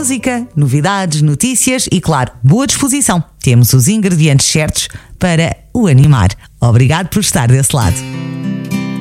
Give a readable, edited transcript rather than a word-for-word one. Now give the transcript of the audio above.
música, novidades, notícias e, claro, boa disposição. Temos os ingredientes certos para o animar. Obrigado por estar desse lado.